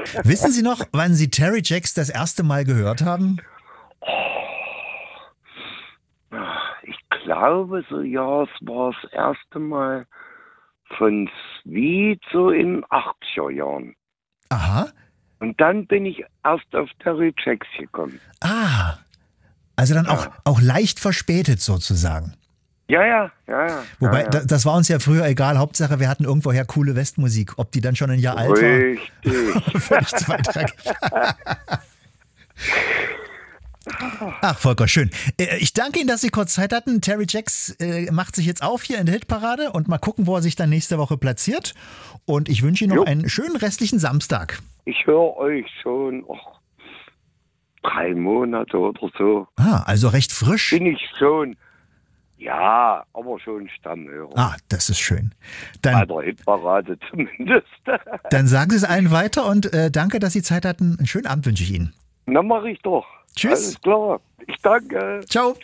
Wissen Sie noch, wann Sie Terry Jacks das erste Mal gehört haben? Ich glaube, so ja, es war das erste Mal von Sweet so in den 80er Jahren. Aha. Und dann bin ich erst auf Terry Jacks gekommen. Ah. Also dann Ja. auch leicht verspätet sozusagen. Ja. Wobei, ja. das war uns ja früher egal. Hauptsache, wir hatten irgendwoher coole Westmusik. Ob die dann schon ein Jahr alt war, Richtig. völlig zweitrangig. Ach, Volker, schön. Ich danke Ihnen, dass Sie kurz Zeit hatten. Terry Jacks macht sich jetzt auf hier in der Hitparade und mal gucken, wo er sich dann nächste Woche platziert. Und ich wünsche Ihnen noch einen schönen restlichen Samstag. Ich höre euch schon 3 Monate oder so. Ah, also recht frisch. Bin ich schon. Ja, aber schon Stammhörer. Ah, das ist schön. Bei der Hitparade zumindest. Dann sagen Sie es allen weiter und danke, dass Sie Zeit hatten. Einen schönen Abend wünsche ich Ihnen. Na, mach ich doch. Tschüss. Alles klar. Ich danke. Ciao.